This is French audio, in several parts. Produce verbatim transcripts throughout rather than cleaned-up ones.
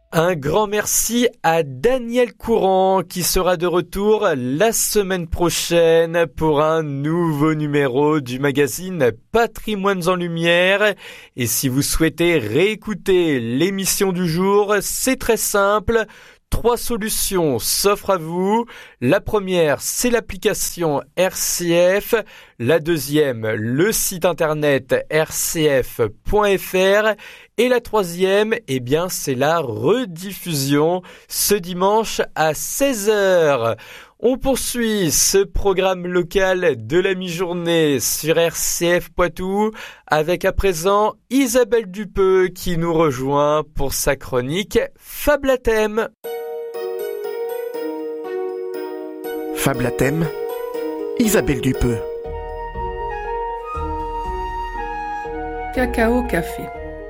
Un grand merci à Daniel Courant qui sera de retour la semaine prochaine pour un nouveau numéro du magazine Patrimoines en Lumière. Et si vous souhaitez réécouter l'émission du jour, c'est très simple. Trois solutions s'offrent à vous. La première, c'est l'application R C F. La deuxième, le site internet r c f point f r. Et la troisième, eh bien, c'est la rediffusion ce dimanche à seize heures. On poursuit ce programme local de la mi-journée sur R C F Poitou avec à présent Isabelle Dupeux qui nous rejoint pour sa chronique Fable à thème. Fable à thème, Isabelle Dupeux. Cacao café.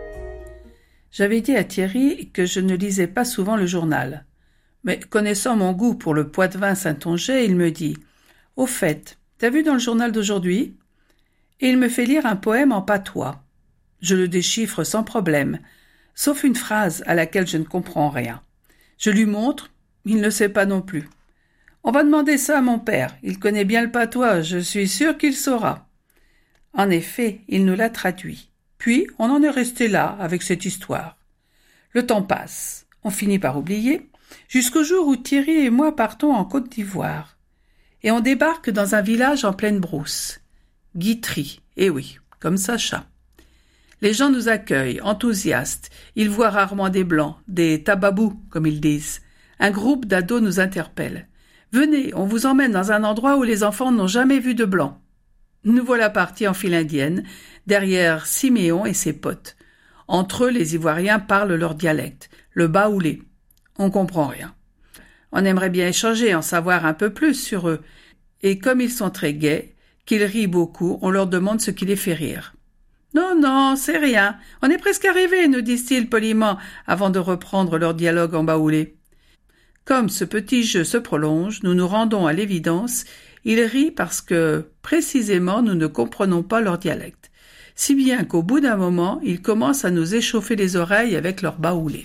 J'avais dit à Thierry que je ne lisais pas souvent le journal. Mais connaissant mon goût pour le Poitevin Saintonge, il me dit « Au fait, t'as vu dans le journal d'aujourd'hui ?» Et il me fait lire un poème en patois. Je le déchiffre sans problème, sauf une phrase à laquelle je ne comprends rien. Je lui montre, il ne sait pas non plus. On va demander ça à mon père, il connaît bien le patois, je suis sûr qu'il saura. En effet, il nous l'a traduit. Puis, on en est resté là, avec cette histoire. Le temps passe, on finit par oublier, jusqu'au jour où Thierry et moi partons en Côte d'Ivoire. Et on débarque dans un village en pleine brousse. Guitry, eh oui, comme Sacha. Les gens nous accueillent, enthousiastes. Ils voient rarement des blancs, des tababous, comme ils disent. Un groupe d'ados nous interpelle. Venez, on vous emmène dans un endroit où les enfants n'ont jamais vu de blanc. Nous voilà partis en file indienne, derrière Siméon et ses potes. Entre eux, les Ivoiriens parlent leur dialecte, le baoulé. On comprend rien. On aimerait bien échanger, en savoir un peu plus sur eux. Et comme ils sont très gais, qu'ils rient beaucoup, on leur demande ce qui les fait rire. « Non, non, c'est rien. On est presque arrivés, nous disent-ils poliment, avant de reprendre leur dialogue en baoulé. » Comme ce petit jeu se prolonge, nous nous rendons à l'évidence, ils rient parce que, précisément, nous ne comprenons pas leur dialecte, si bien qu'au bout d'un moment, ils commencent à nous échauffer les oreilles avec leur baoulé.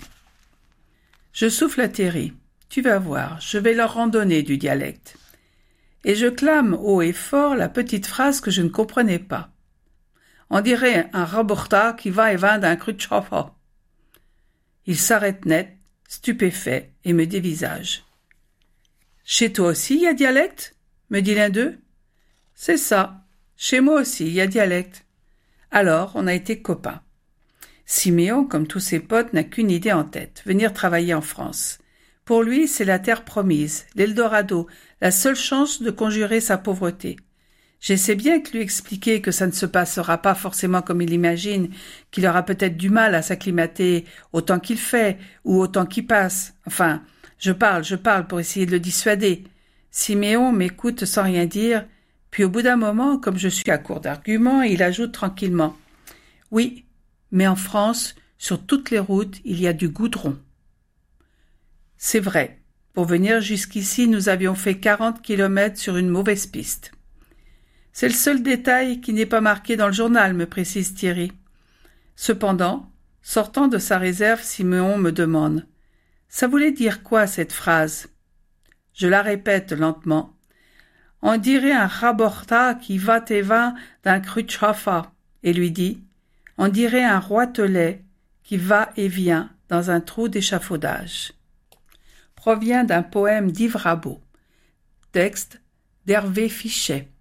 Je souffle à Thierry. Tu vas voir, je vais leur en donner du dialecte. Et je clame haut et fort la petite phrase que je ne comprenais pas. On dirait un raborta qui va et vient d'un crutchofa. Il s'arrête net, stupéfait, et me dévisage. « Chez toi aussi, il y a dialecte ?» me dit l'un d'eux. « C'est ça. Chez moi aussi, il y a dialecte. » Alors, on a été copains. Siméon, comme tous ses potes, n'a qu'une idée en tête, venir travailler en France. Pour lui, c'est la terre promise, l'Eldorado, la seule chance de conjurer sa pauvreté. J'essaie bien de lui expliquer que ça ne se passera pas forcément comme il imagine, qu'il aura peut-être du mal à s'acclimater au temps qu'il fait ou au temps qui passe. Enfin, je parle, je parle pour essayer de le dissuader. Siméon m'écoute sans rien dire, puis au bout d'un moment, comme je suis à court d'arguments, il ajoute tranquillement « Oui, mais en France, sur toutes les routes, il y a du goudron. » C'est vrai. Pour venir jusqu'ici, nous avions fait quarante kilomètres sur une mauvaise piste. C'est le seul détail qui n'est pas marqué dans le journal, me précise Thierry. Cependant, sortant de sa réserve, Siméon me demande « Ça voulait dire quoi cette phrase ?» Je la répète lentement. « On dirait un raborta qui va et va d'un crutchafa. » Et lui dit « On dirait un roitelet qui va et vient dans un trou d'échafaudage. » Provient d'un poème d'Yves Rabot. Texte d'Hervé Fichet.